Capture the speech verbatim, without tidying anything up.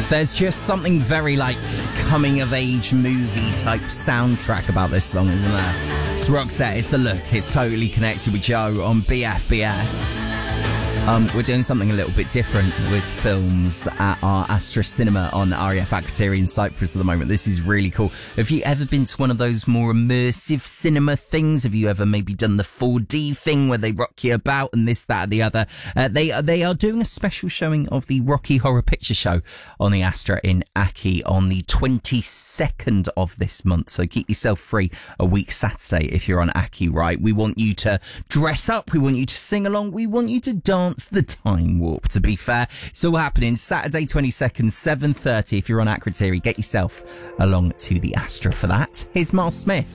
There's just something very, like, coming-of-age movie type soundtrack about this song, isn't there? It's Roxette, it's the look, it's totally connected with Joe on B F B S. Um, we're doing something a little bit different with films at our Astra Cinema on R A F Akrotiri in Cyprus at the moment. This is really cool. Have you ever been to one of those more immersive cinema things? Have you ever maybe done the four D thing where they rock you about and this, that, and the other? Uh, they, are, they are doing a special showing of the Rocky Horror Picture Show on the Astra in Aki on the twenty-second of this month. So keep yourself free a week Saturday if you're on Aki, right? We want you to dress up. We want you to sing along. We want you to dance the time warp, to be fair. It's all happening Saturday twenty-second, seven thirty. If you're on Akrotiri, get yourself along to the Astra for that. Here's Miles Smith.